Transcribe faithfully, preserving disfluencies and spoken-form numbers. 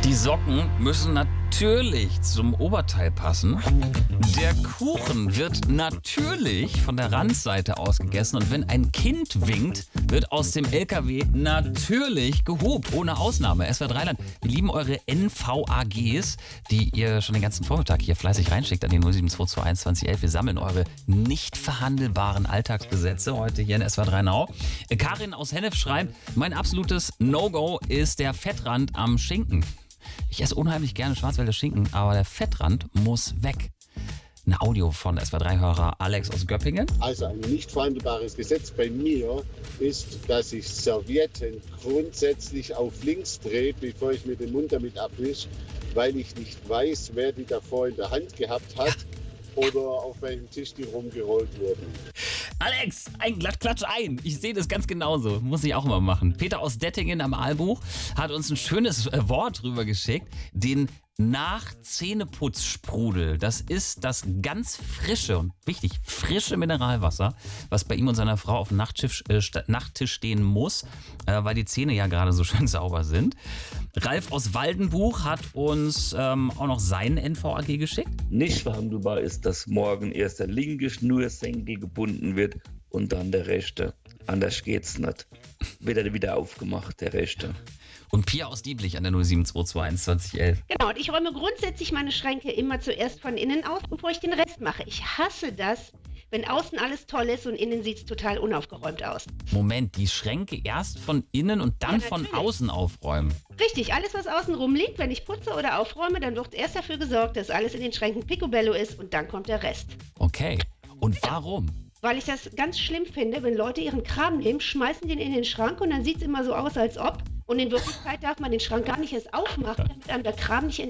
Die Socken müssen natürlich zum Oberteil passen. Der Kuchen wird natürlich von der Randseite aus gegessen. Und wenn ein Kind winkt, wird aus dem L K W natürlich gehupt. Ohne Ausnahme. S W R drei Land, wir lieben eure N V A Gs, die ihr schon den ganzen Vormittag hier fleißig reinschickt an die null sieben zwei zwei eins zwanzig elf. Wir sammeln eure nicht verhandelbaren Alltagsgesetze heute hier in S W R drei Now. Karin aus Hennef schreibt, mein absolutes No-Go ist der Fettrand am Schinken. Ich esse unheimlich gerne Schwarzwälder Schinken, aber der Fettrand muss weg. Ein Audio von S W R drei-Hörer Alex aus Göppingen. Also ein nicht verhandelbares Gesetz bei mir ist, dass ich Servietten grundsätzlich auf links drehe, bevor ich mir den Mund damit abwische, weil ich nicht weiß, wer die davor in der Hand gehabt hat oder auf welchem Tisch die rumgerollt wurden. Alex, ein Glattklatsch ein. Ich sehe das ganz genauso. Muss ich auch mal machen. Peter aus Dettingen am Aalbuch hat uns ein schönes Wort rüber geschickt. Den Nach-Zähneputz-Sprudel. Das ist das ganz frische und wichtig, frische Mineralwasser, was bei ihm und seiner Frau auf dem Nachttisch, äh, Nachttisch stehen muss, äh, weil die Zähne ja gerade so schön sauber sind. Ralf aus Waldenbuch hat uns ähm, auch noch seinen N V A G geschickt. Nicht verhandelbar ist, dass morgen erst der linke Schnürsenkel gebunden wird und dann der rechte. Anders geht's nicht. Wird er wieder aufgemacht, der rechte. Und Pia aus Dieblich an der null sieben zwei zwei eins zwanzig elf. Genau, und ich räume grundsätzlich meine Schränke immer zuerst von innen aus, bevor ich den Rest mache. Ich hasse das, wenn außen alles toll ist und innen sieht es total unaufgeräumt aus. Moment, die Schränke erst von innen und dann Ja, von natürlich. außen aufräumen. Richtig, alles was außen rumliegt, wenn ich putze oder aufräume, dann wird erst dafür gesorgt, dass alles in den Schränken picobello ist und dann kommt der Rest. Okay. Und warum? Weil ich das ganz schlimm finde, wenn Leute ihren Kram nehmen, schmeißen den in den Schrank und dann sieht es immer so aus, als ob. Und in Wirklichkeit darf man den Schrank gar nicht erst aufmachen, damit einem der Kram nicht